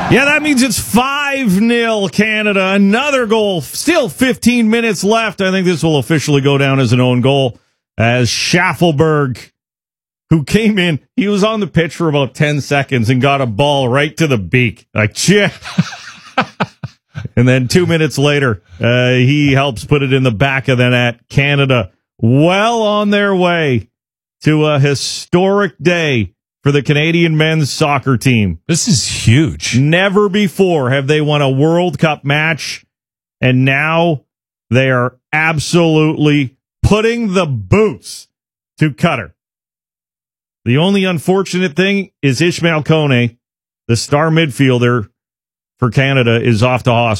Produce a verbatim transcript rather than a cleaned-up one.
Yeah, that means it's five nil Canada. Another goal. Still fifteen minutes left. I think this will officially go down as an own goal as Schaffelberg, who came in, he was on the pitch for about ten seconds and got a ball right to the beak. Like, yeah. And then two minutes later, uh, he helps put it in the back of the net. Canada well on their way to a historic day for the Canadian men's soccer team. This is huge. Never before have they won a World Cup match, and now they are absolutely putting the boots to Qatar. The only unfortunate thing is Ishmael Kone, the star midfielder for Canada, is off to hospital.